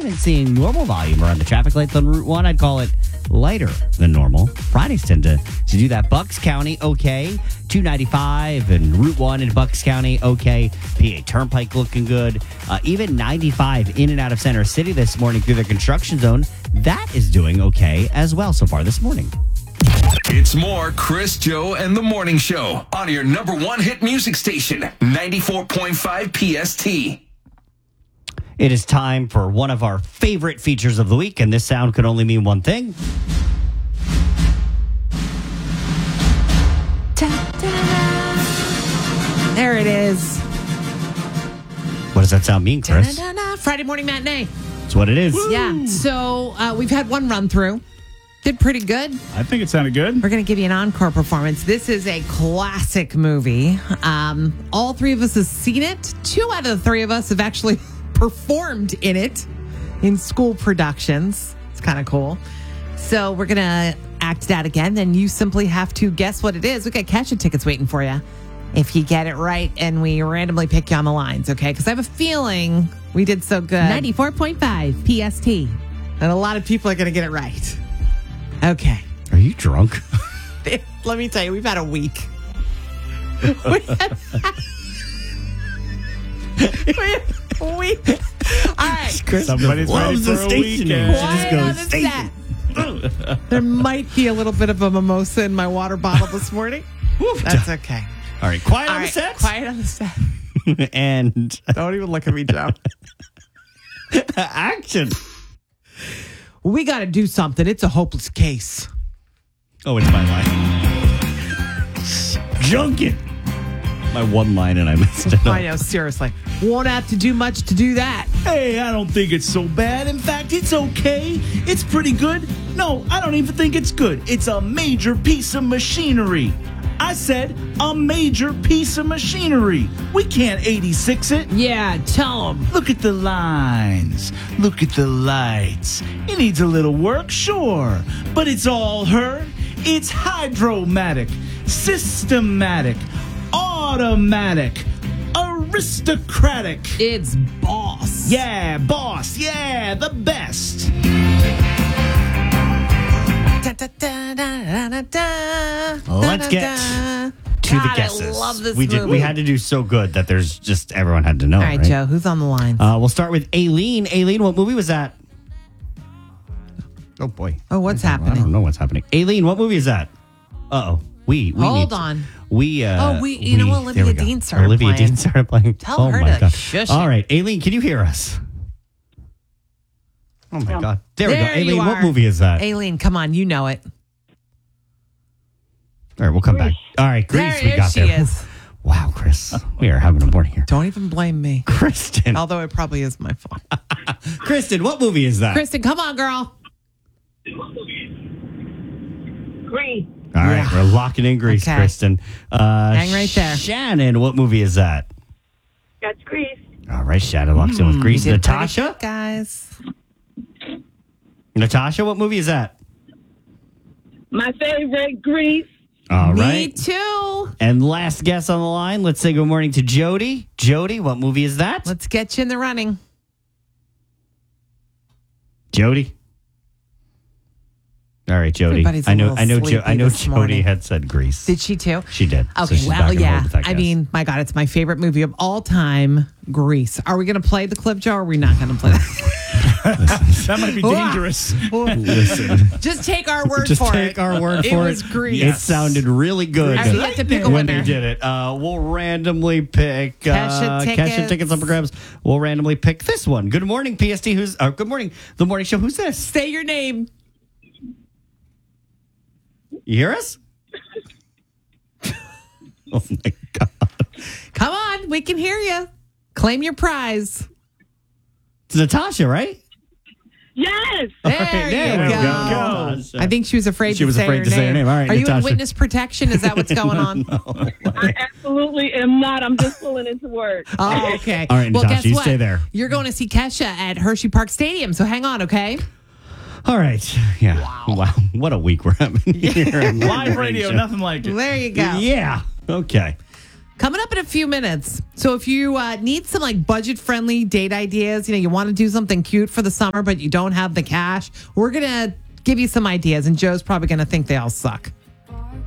haven't seen normal volume around the traffic lights on Route 1. I'd call it lighter than normal. Fridays tend to do that. Bucks County, okay. 295 and Route 1 in Bucks County, okay. PA Turnpike looking good. Even 95 in and out of Center City this morning through the construction zone. That is doing okay as well so far this morning. It's more Chris, Joe, and the Morning Show on your number one hit music station, 94.5 PST. It is time for one of our favorite features of the week, and this sound could only mean one thing. There it is. What does that sound mean, Chris? Friday morning matinee. That's what it is. Yeah. So we've had one run through. Did pretty good. I think it sounded good. We're going to give you an encore performance. This is a classic movie. All three of us have seen it. 2 out of the 3 of us have actually performed in it in school productions. It's kind of cool. So we're going to act it out again. Then you simply have to guess what it is. We got Kesha tickets waiting for you. If you get it right and we randomly pick you on the lines, okay? Because I have a feeling we did so good. 94.5 PST. And a lot of people are going to get it right. Okay. Are you drunk? Let me tell you, we've had a week. All right. Chris Somebody's ready loves for the a station. weekend. She just Quiet on goes, the "Station." set. There might be a little bit of a mimosa in my water bottle this morning. That's okay. All right, quiet All on the right, set. quiet on the set. And Don't even look at me, Joe. action. We got to do something. It's a hopeless case. Oh, it's my line. Junket. My one line and I missed it. I know, seriously. Won't have to do much to do that. Hey, I don't think it's so bad. In fact, it's okay. It's pretty good. No, I don't even think it's good. It's a major piece of machinery. I said a major piece of machinery. We can't 86 it. Yeah, tell them. Look at the lines. Look at the lights. It needs a little work, sure. But it's all her. It's hydromatic, systematic, automatic, aristocratic. It's boss. Yeah, boss. Yeah, the best. Let's get to the guesses. I love this we movie. We had to do so good that there's just everyone had to know. All right, Joe, who's on the line? We'll start with Aileen. Aileen, what movie was that? Oh boy. Oh, what's I happening? don't know what's happening. Aileen, what movie is that? Uh-oh. We Hold need- on. We you know, Olivia there we go. Dean started Olivia playing. Dean started playing. Tell her my to God. shush All it. right, Aileen, can you hear us? Oh my God. There we go. There you Aileen, what are. movie is that? Aileen, come on, you know it. All right, we'll come back. All right, Grease, we got she there. is. Wow, Chris, we are having a morning here. Don't even blame me. Kristen, Although it probably is my fault. Kristen, what movie is that? Kristen, come on, girl. Grease. All right, we're locking in Grease, Okay. Kristen. Hang right there. Shannon, what movie is that? That's Grease. All right, Shannon locks in with Grease. Did pretty Natasha? good, guys. Natasha, what movie is that? My favorite, Grease. All Me right. too. And last guess on the line, let's say good morning to Jody. Jody, what movie is that? Let's get you in the running. Jody. All right, Jody. Everybody's a I know little sleepy this Jody morning. had said Grease. Did she too? She did. So Okay, she's well, back on board yeah. with that I guess. mean, my God, it's my favorite movie of all time, Grease. Are we going to play the clip, Joe, or are we not going to play that? That might be dangerous. listen. Just take our word Just for take it. our word It for was it. Grease. It sounded really good. All right, you have to pick a when winner. they did it. We'll randomly pick Kesha tickets. tickets up for grabs. We'll randomly pick this one. Good morning, PST. Good morning, The Morning Show. Who's this? Say your name. You hear us? Oh my God. Come on, we can hear you. Claim your prize. It's Natasha, right? Yes. There, there you we go. go. I think she was afraid She to was say afraid her to say her name. All right, Are you in Natasha. witness protection? Is that what's going on? I absolutely am not. I'm just pulling into work. Oh, okay. All right, well, Natasha, guess you what? stay there. You're going to see Kesha at Hershey Park Stadium, so hang on, okay? All right. Yeah. Wow. What a week we're having here. Live radio, nothing like it. There you go. Yeah. Okay. Coming up in a few minutes. So if you need some like budget-friendly date ideas, you want to do something cute for the summer, but you don't have the cash, we're going to give you some ideas, and Joe's probably going to think they all suck.